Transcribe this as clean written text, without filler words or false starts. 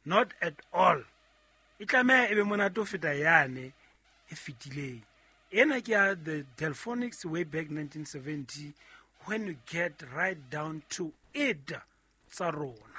not at all. E tlameha e be monate ho feta yane e fetileng. Ena ke ya the Delphonics way back 1970, when you get right down to it, tsa rona.